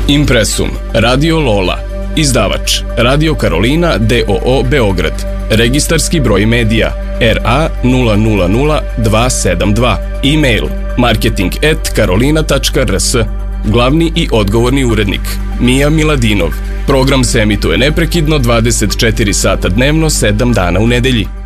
Impresum, Radio Lola, izdavač, Radio Karolina d.o.o. Beograd, registarski broj medija RA 000272, e-mail marketing@karolina.rs, glavni i odgovorni urednik Mija Miladinov. Program se emituje neprekidno 24 sata dnevno, 7 dana u nedelji.